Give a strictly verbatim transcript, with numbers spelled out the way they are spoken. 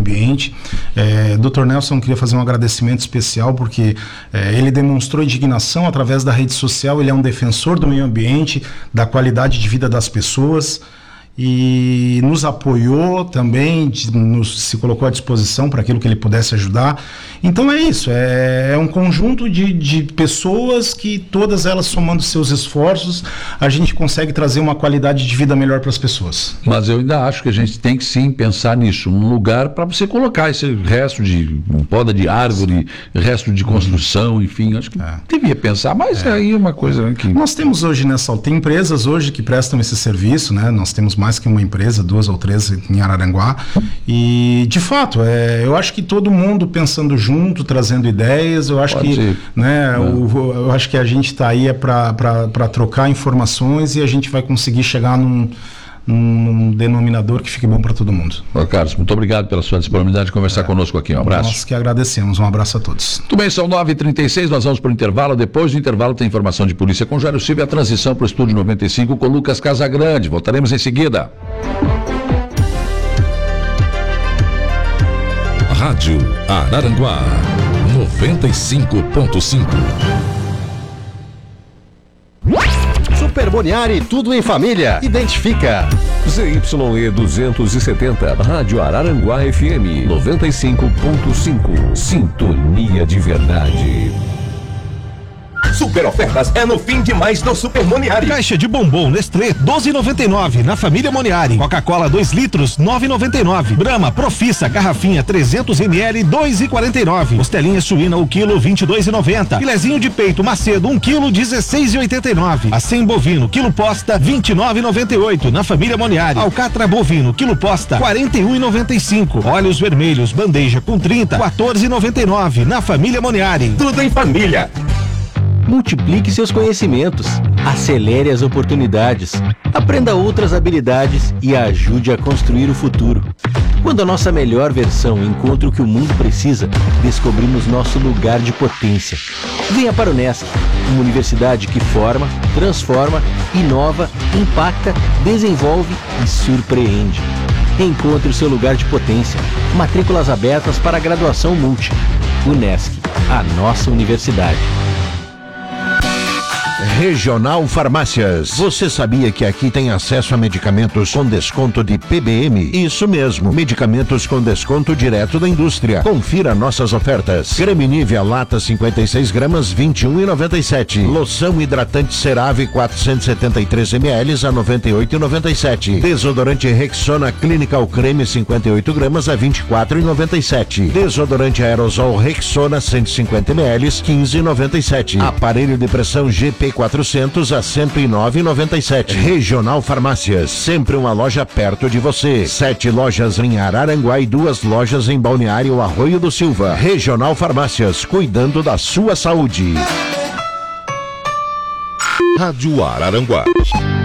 ambiente. É, doutor Nelson, queria fazer um agradecimento especial porque é, ele demonstrou indignação através da rede social, ele é um defensor do meio ambiente, da qualidade de vida das pessoas, e nos apoiou também, nos, se colocou à disposição para aquilo que ele pudesse ajudar. Então é isso, é, é um conjunto de, de pessoas que todas elas somando seus esforços, a gente consegue trazer uma qualidade de vida melhor para as pessoas. Mas eu ainda acho que a gente tem que sim pensar nisso, um lugar para você colocar esse resto de um poda de árvore, resto de construção, enfim, acho que é. devia pensar, mas é. aí é uma coisa que... Nós temos hoje nessa, tem empresas hoje que prestam esse serviço, né? Nós temos mais mais que uma empresa, duas ou três em Araranguá, e de fato, é, eu acho que todo mundo pensando junto, trazendo ideias, eu acho Pode que né, é. o, eu acho que a gente está aí é para trocar informações e a gente vai conseguir chegar num, num denominador que fique bom para todo mundo. Ô Carlos, muito obrigado pela sua disponibilidade de conversar é. conosco aqui, um abraço. Nós que agradecemos, um abraço a todos. Muito bem, são nove e trinta e seis, nós vamos para o intervalo, depois do intervalo tem informação de polícia com Jairo Silva e a transição para o Estúdio noventa e cinco com Lucas Casagrande, voltaremos em seguida. Rádio Araranguá noventa e cinco ponto cinco. Super Boniari, tudo em família. Identifica. Z Y E duzentos e setenta, Rádio Araranguá F M noventa e cinco ponto cinco. Sintonia de verdade. Super ofertas é no fim de mais do Super Moniari. Caixa de bombom Nestlé doze e noventa e nove na família Moniari. Coca-Cola dois litros nove e noventa e nove. Brahma Profissa garrafinha trezentos mililitros dois e quarenta e nove. Costelinha suína o quilo vinte e dois e noventa. Filezinho de peito Macedo um quilo dezesseis e oitenta e nove. Acém bovino quilo posta vinte e nove e noventa e oito na família Moniari. Alcatra bovino quilo posta quarenta e um e noventa e cinco. Óleos vermelhos bandeja com trinta quatorze e noventa e nove na família Moniari. Tudo em família. Multiplique seus conhecimentos, acelere as oportunidades, aprenda outras habilidades e ajude a construir o futuro. Quando a nossa melhor versão encontra o que o mundo precisa, descobrimos nosso lugar de potência. Venha para o Unesc, uma universidade que forma, transforma, inova, impacta, desenvolve e surpreende. Encontre o seu lugar de potência. Matrículas abertas para a graduação multi. Unesc, a nossa universidade. Regional Farmácias. Você sabia que aqui tem acesso a medicamentos com desconto de P B M? Isso mesmo, medicamentos com desconto direto da indústria. Confira nossas ofertas. Creme Nivea lata cinquenta e seis gramas, vinte e um e noventa e sete. Loção hidratante Cerave quatrocentos e setenta e três mililitros a noventa e oito e noventa e sete. Desodorante Rexona Clinical Creme cinquenta e oito gramas a vinte e quatro e noventa e sete. Desodorante aerosol Rexona cento e cinquenta mililitros, quinze e noventa e sete. Aparelho de pressão G P quatrocentos a cento e nove e noventa e sete. Regional Farmácias, sempre uma loja perto de você. Sete lojas em Araranguá e duas lojas em Balneário Arroio do Silva. Regional Farmácias, cuidando da sua saúde. Rádio Araranguá